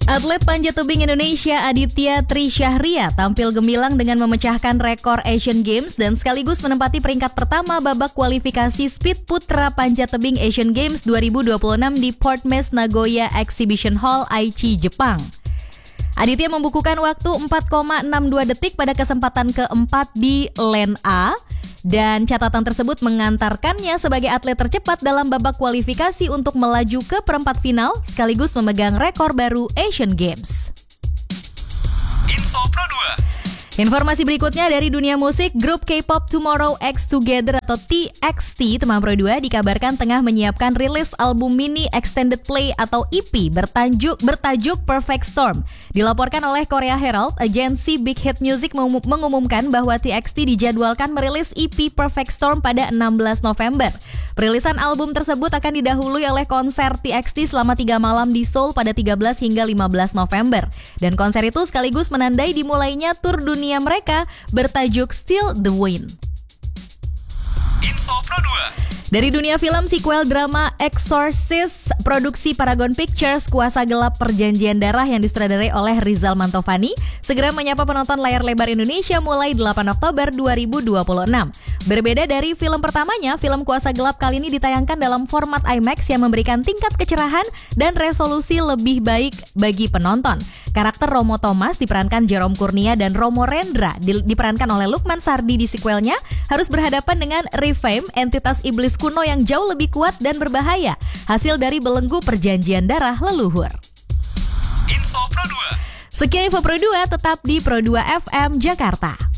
Atlet panjat tebing Indonesia Aditya Trisyahria tampil gemilang dengan memecahkan rekor Asian Games dan sekaligus menempati peringkat pertama babak kualifikasi speed putra panjat tebing Asian Games 2026 di Port Mays Nagoya Exhibition Hall, Aichi, Jepang. Aditya membukukan waktu 4,62 detik pada kesempatan keempat di Lane A. Dan catatan tersebut mengantarkannya sebagai atlet tercepat dalam babak kualifikasi untuk melaju ke perempat final sekaligus memegang rekor baru Asian Games. Info Pro 2. Informasi berikutnya dari dunia musik, grup K-pop Tomorrow X Together atau TXT teman Pro 2 dikabarkan tengah menyiapkan rilis album mini extended play atau EP bertajuk Perfect Storm. Dilaporkan oleh Korea Herald, agensi Big Hit Music mengumumkan bahwa TXT dijadwalkan merilis EP Perfect Storm pada 16 November. Perilisan album tersebut akan didahului oleh konser TXT selama 3 malam di Seoul pada 13 hingga 15 November. Dan konser itu sekaligus menandai dimulainya tur dunia mereka bertajuk Still the Wind. Info Pro 2. Dari dunia film, sequel drama Exorcist produksi Paragon Pictures Kuasa Gelap Perjanjian Darah yang disutradarai oleh Rizal Mantovani segera menyapa penonton layar lebar Indonesia mulai 8 Oktober 2026. Berbeda dari film pertamanya, film Kuasa Gelap kali ini ditayangkan dalam format IMAX yang memberikan tingkat kecerahan dan resolusi lebih baik bagi penonton. Karakter Romo Thomas diperankan Jerome Kurnia dan Romo Rendra diperankan oleh Lukman Sardi di sequelnya harus berhadapan dengan Refame, entitas iblis kuno yang jauh lebih kuat dan berbahaya, hasil dari belenggu perjanjian darah leluhur. Info Pro 2. Sekian Info Pro 2, tetap di Pro 2 FM Jakarta.